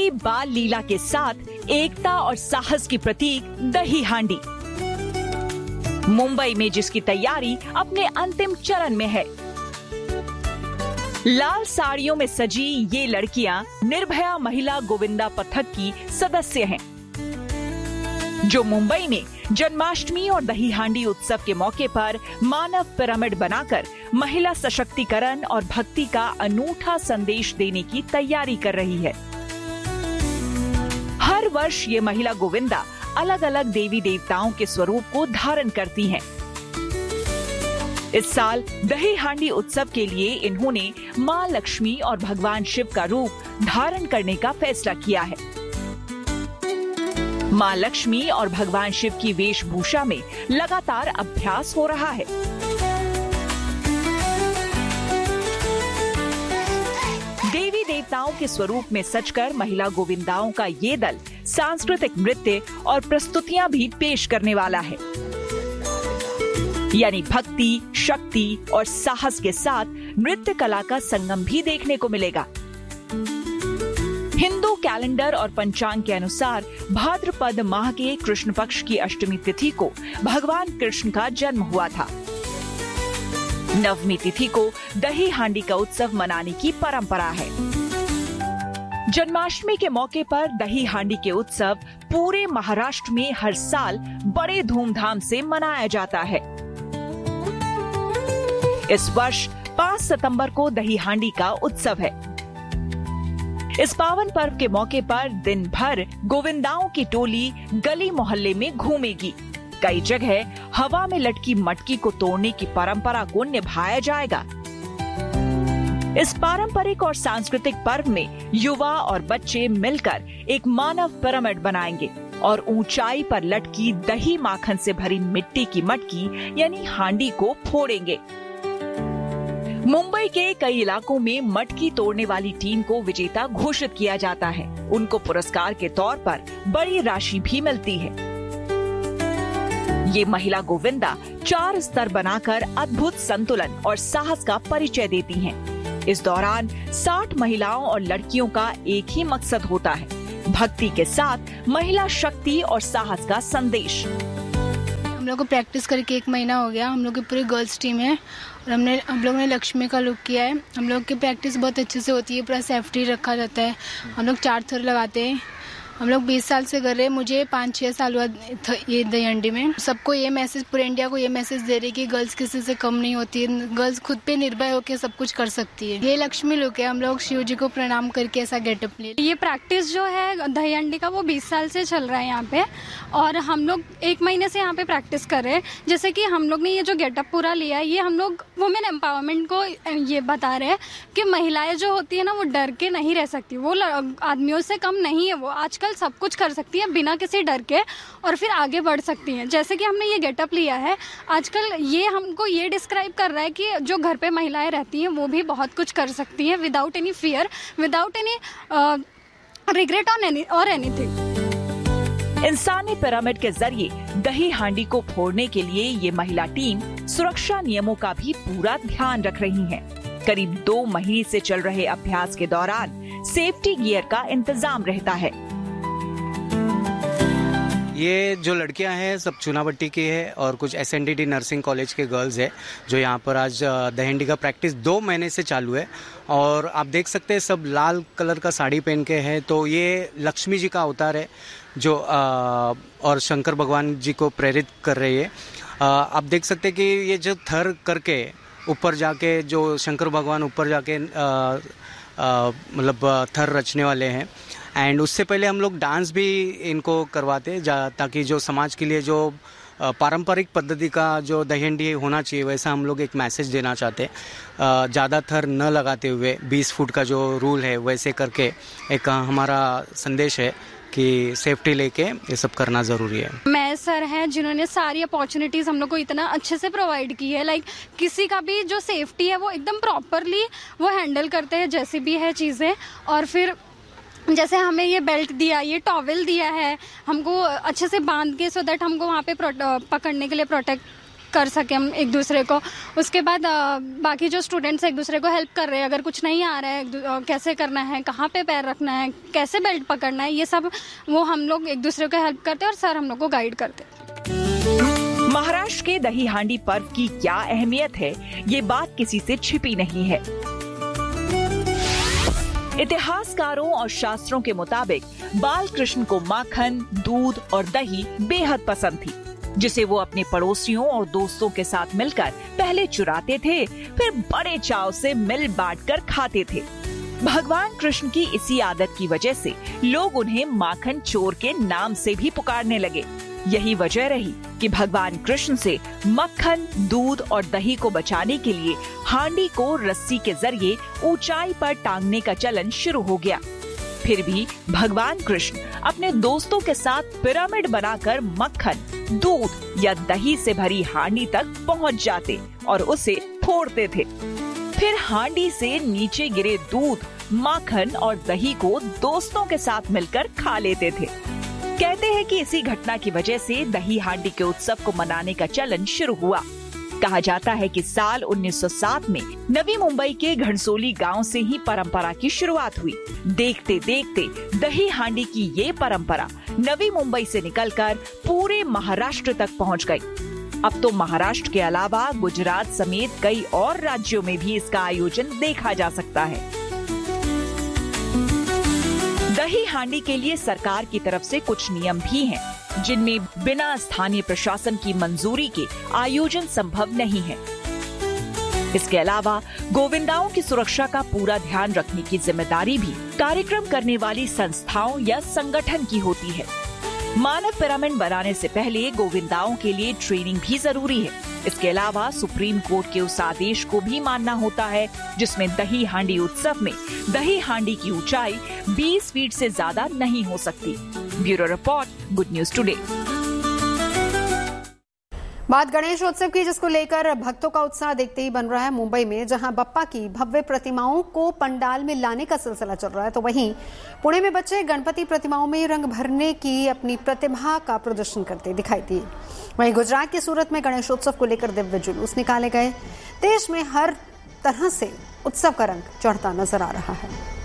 नई बाल लीला के साथ एकता और साहस की प्रतीक दही हांडी। मुंबई में जिसकी तैयारी अपने अंतिम चरण में है। लाल साड़ियों में सजी ये लड़कियां निर्भया महिला गोविंदा पथक की सदस्य हैं, जो मुंबई में जन्माष्टमी और दही हांडी उत्सव के मौके पर मानव पिरामिड बनाकर महिला सशक्तिकरण और भक्ति का अनूठा संदेश देने की तैयारी कर रही है। हर वर्ष ये महिला गोविंदा अलग अलग देवी देवताओं के स्वरूप को धारण करती हैं। इस साल दही हांडी उत्सव के लिए इन्होंने मां लक्ष्मी और भगवान शिव का रूप धारण करने का फैसला किया है। मां लक्ष्मी और भगवान शिव की वेशभूषा में लगातार अभ्यास हो रहा है। देवी देवताओं के स्वरूप में सजकर महिला गोविंदाओं का ये दल सांस्कृतिक नृत्य और प्रस्तुतियां भी पेश करने वाला है। यानी भक्ति, शक्ति और साहस के साथ नृत्य कला का संगम भी देखने को मिलेगा। हिंदू कैलेंडर और पंचांग के अनुसार भाद्रपद माह के कृष्ण पक्ष की अष्टमी तिथि को भगवान कृष्ण का जन्म हुआ था। नवमी तिथि को दही हांडी का उत्सव मनाने की परंपरा है। जन्माष्टमी के मौके पर दही हांडी के उत्सव पूरे महाराष्ट्र में हर साल बड़े धूमधाम से मनाया जाता है। इस वर्ष 5 सितंबर को दही हांडी का उत्सव है। इस पावन पर्व के मौके पर दिन भर गोविंदाओं की टोली गली मोहल्ले में घूमेगी। कई जगह हवा में लटकी मटकी को तोड़ने की परंपरा को निभाया जाएगा। इस पारंपरिक और सांस्कृतिक पर्व में युवा और बच्चे मिलकर एक मानव पिरामिड बनाएंगे और ऊंचाई पर लटकी दही माखन से भरी मिट्टी की मटकी यानी हांडी को फोड़ेंगे। मुंबई के कई इलाकों में मटकी तोड़ने वाली टीम को विजेता घोषित किया जाता है। उनको पुरस्कार के तौर पर बड़ी राशि भी मिलती है। ये महिला गोविंदा 4 स्तर बनाकर अद्भुत संतुलन और साहस का परिचय देती हैं। इस दौरान 60 महिलाओं और लड़कियों का एक ही मकसद होता है, भक्ति के साथ महिला शक्ति और साहस का संदेश। हम लोग को प्रैक्टिस करके 1 महीना हो गया। हम लोग की पूरी गर्ल्स टीम है और हम लोग ने लक्ष्मी का लुक किया है। हम लोग की प्रैक्टिस बहुत अच्छे से होती है, पूरा सेफ्टी रखा जाता है। हम लोग 4 थर लगाते हैं। हम लोग 20 साल से कर रहे हैं। मुझे 5-6 साल हुआ ये दही हांडी में। सबको ये मैसेज, पूरे इंडिया को ये मैसेज दे रही है कि गर्ल्स किसी से कम नहीं होती है। गर्ल्स खुद पे निर्भय होकर सब कुछ कर सकती है। ये लक्ष्मी लुक है। हम लोग शिव जी को प्रणाम करके ऐसा गेटअप ले। ये प्रैक्टिस जो है दही हांडी का वो 20 साल से चल रहा है यहाँ पे, और हम लोग 1 महीने से यहाँ पे प्रैक्टिस कर रहे हैं। जैसे कि हम लोग ने ये जो गेटअप पूरा लिया है, ये हम लोग वुमेन एम्पावरमेंट को ये बता रहे हैं कि महिलाएं जो होती है ना, वो डर के नहीं रह सकती। वो आदमियों से कम नहीं है। वो आजकल सब कुछ कर सकती है बिना किसी डर के, और फिर आगे बढ़ सकती हैं। जैसे कि हमने ये गेटअप लिया है, आजकल ये हमको ये डिस्क्राइब कर रहा है कि जो घर पे महिलाएं रहती हैं वो भी बहुत कुछ कर सकती हैं without any fear, without any regret और एनीथिंग। इंसानी पिरामिड के जरिए दही हांडी को फोड़ने के लिए ये महिला टीम सुरक्षा नियमों का भी पूरा ध्यान रख रही है। करीब 2 महीने से चल रहे अभ्यास के दौरान सेफ्टी गियर का इंतजाम रहता है। ये जो लड़कियां हैं सब चुनाभट्टी की है और कुछ SNDT नर्सिंग कॉलेज के गर्ल्स है, जो यहाँ पर आज दही हांडी का प्रैक्टिस 2 महीने से चालू है। और आप देख सकते हैं सब लाल कलर का साड़ी पहन के हैं। तो ये लक्ष्मी जी का अवतार है जो और शंकर भगवान जी को प्रेरित कर रही है। आप देख सकते हैं कि ये जो थर करके ऊपर जाके जो शंकर भगवान ऊपर जाके मतलब थर रचने वाले हैं। एंड उससे पहले हम लोग डांस भी इनको करवाते ताकि जो समाज के लिए जो पारंपरिक पद्धति का जो दही हांडी होना चाहिए वैसा हम लोग एक मैसेज देना चाहते हैं। ज़्यादा थर न लगाते हुए 20 फुट का जो रूल है वैसे करके एक हमारा संदेश है कि सेफ्टी लेके ये सब करना ज़रूरी है। मैं सर हैं जिन्होंने सारी अपॉर्चुनिटीज़ हम लोग को इतना अच्छे से प्रोवाइड की है। लाइक किसी का भी जो सेफ्टी है वो एकदम प्रॉपरली वो हैंडल करते हैं, जैसी भी है चीज़ें। और फिर जैसे हमें ये बेल्ट दिया, ये टॉवेल दिया है हमको अच्छे से बांध के, सो दैट हमको वहाँ पे पकड़ने के लिए प्रोटेक्ट कर सके हम एक दूसरे को। उसके बाद बाकी जो स्टूडेंट्स एक दूसरे को हेल्प कर रहे हैं, अगर कुछ नहीं आ रहा है कैसे करना है, कहाँ पे पैर रखना है, कैसे बेल्ट पकड़ना है, ये सब वो हम लोग एक दूसरे को हेल्प करते हैं और सर हम लोग को गाइड करते हैं। महाराष्ट्र के दही हांडी पर्व की क्या अहमियत है, ये बात किसी से छिपी नहीं है। इतिहासकारों और शास्त्रों के मुताबिक बालकृष्ण को माखन, दूध और दही बेहद पसंद थी, जिसे वो अपने पड़ोसियों और दोस्तों के साथ मिलकर पहले चुराते थे, फिर बड़े चाव से मिल बांटकर खाते थे। भगवान कृष्ण की इसी आदत की वजह से लोग उन्हें माखन चोर के नाम से भी पुकारने लगे। यही वजह रही कि भगवान कृष्ण से मक्खन, दूध और दही को बचाने के लिए हांडी को रस्सी के जरिए ऊंचाई पर टांगने का चलन शुरू हो गया। फिर भी भगवान कृष्ण अपने दोस्तों के साथ पिरामिड बनाकर मक्खन, दूध या दही से भरी हांडी तक पहुंच जाते और उसे फोड़ते थे। फिर हांडी से नीचे गिरे दूध, माखन और दही को दोस्तों के साथ मिलकर खा लेते थे। कहते हैं कि इसी घटना की वजह से दही हांडी के उत्सव को मनाने का चलन शुरू हुआ। कहा जाता है कि साल 1907 में नवी मुंबई के घनसोली गांव से ही परंपरा की शुरुआत हुई। देखते देखते दही हांडी की ये परंपरा नवी मुंबई से निकलकर पूरे महाराष्ट्र तक पहुंच गई। अब तो महाराष्ट्र के अलावा गुजरात समेत कई और राज्यों में भी इसका आयोजन देखा जा सकता है। दही हांडी के लिए सरकार की तरफ से कुछ नियम भी हैं, जिनमें बिना स्थानीय प्रशासन की मंजूरी के आयोजन संभव नहीं है। इसके अलावा गोविंदाओं की सुरक्षा का पूरा ध्यान रखने की जिम्मेदारी भी कार्यक्रम करने वाली संस्थाओं या संगठन की होती है। मानव पिरामिड बनाने से पहले गोविंदाओं के लिए ट्रेनिंग भी जरूरी है। इसके अलावा सुप्रीम कोर्ट के उस आदेश को भी मानना होता है, जिसमें दही हांडी उत्सव में दही हांडी की ऊंचाई 20 फीट से ज्यादा नहीं हो सकती। Bureau report, good news today. बात गणेशोत्सव की, जिसको लेकर भक्तों का उत्साह देखते ही बन रहा है मुंबई में, जहां बप्पा की भव्य प्रतिमाओं को पंडाल में लाने का सिलसिला चल रहा है, तो वहीं पुणे में बच्चे गणपति प्रतिमाओं में रंग भरने की अपनी प्रतिभा का प्रदर्शन करते दिखाई दिए। वहीं गुजरात के सूरत में गणेशोत्सव को लेकर दिव्य जुलूस निकाले गए। देश में हर तरह से उत्सव का रंग चढ़ता नजर आ रहा है।